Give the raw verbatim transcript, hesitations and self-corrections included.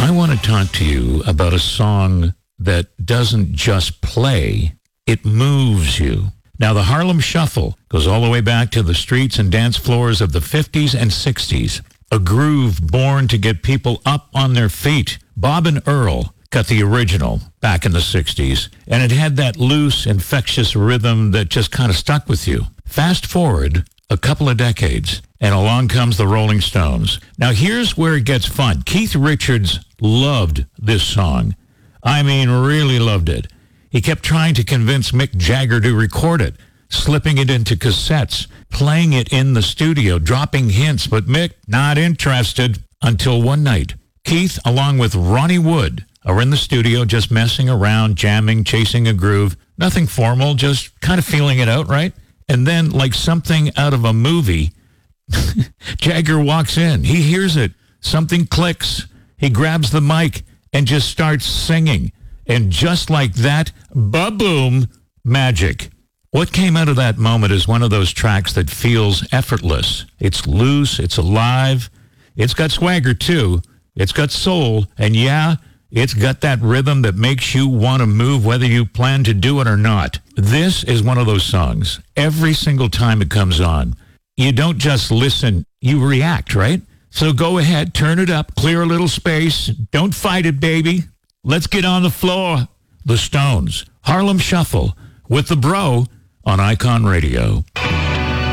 I want to talk to you about a song that doesn't just play, it moves you. Now, the Harlem Shuffle goes all the way back to the streets and dance floors of the fifties and sixties. A groove born to get people up on their feet. Bob and Earl got the original back in the sixties, and it had that loose, infectious rhythm that just kind of stuck with you. Fast forward a couple of decades, and along comes the Rolling Stones. Now, here's where it gets fun. Keith Richards loved this song. I mean, really loved it. He kept trying to convince Mick Jagger to record it, slipping it into cassettes, playing it in the studio, dropping hints, but Mick, not interested. Until one night, Keith, along with Ronnie Wood, are in the studio just messing around, jamming, chasing a groove. Nothing formal, just kind of feeling it out, right? And then, like something out of a movie, Jagger walks in. He hears it. Something clicks. He grabs the mic and just starts singing. And just like that, ba-boom, magic. What came out of that moment is one of those tracks that feels effortless. It's loose. It's alive. It's got swagger, too. It's got soul. And yeah, it's got that rhythm that makes you want to move whether you plan to do it or not. This is one of those songs. Every single time it comes on, you don't just listen, you react, right? So go ahead, turn it up, clear a little space. Don't fight it, baby. Let's get on the floor. The Stones, Harlem Shuffle, with the bro on Icon Radio.